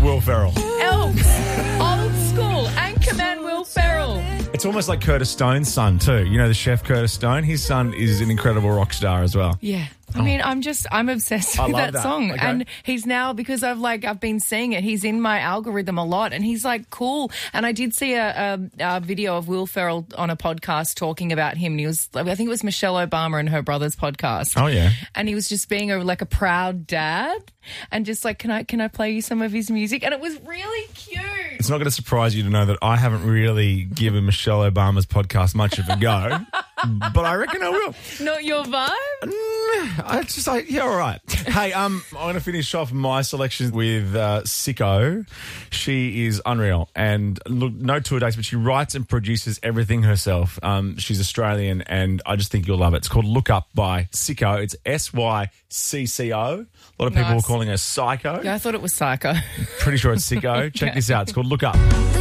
Will Ferrell. Elves. Old school. Anchorman Will Ferrell. It's almost like Curtis Stone's son too. You know the chef Curtis Stone? His son is an incredible rock star as well. Yeah. I mean, I'm obsessed I with love that song. Okay. And he's now, because I've been seeing it, he's in my algorithm a lot and he's like cool. And I did see a video of Will Ferrell on a podcast talking about him. And he was, I think it was Michelle Obama and her brother's podcast. Oh, yeah. And he was just being a proud dad and just like, can I play you some of his music? And it was really cute. It's not going to surprise you to know that I haven't really given Michelle Obama's podcast much of a go, but I reckon I will. Not your vibe? Yeah, all right. Hey, I'm going to finish off my selection with Sicko. She is unreal. And look, no tour dates, but she writes and produces everything herself. She's Australian, and I just think you'll love it. It's called Look Up by Sicko. It's Sycco. A lot of people were calling her Psycho. Yeah, I thought it was Psycho. Pretty sure it's Sicko. Check this out. It's called Look Up.